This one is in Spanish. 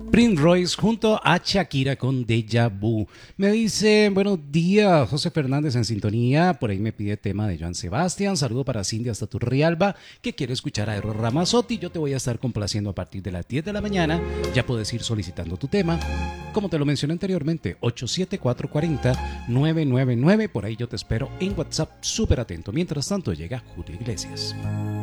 Prince Royce junto a Shakira con Deja Vu. Me dice, buenos días, José Fernández en sintonía. Por ahí me pide tema de Joan Sebastián. Saludo para Cindy hasta Turrialba, que quiere escuchar a Eros Ramazzotti. Yo te voy a estar complaciendo a partir de las 10 de la mañana. Ya puedes ir solicitando tu tema. Como te lo mencioné anteriormente, 874-40-999. Por ahí yo te espero en WhatsApp, súper atento. Mientras tanto llega Julio Iglesias.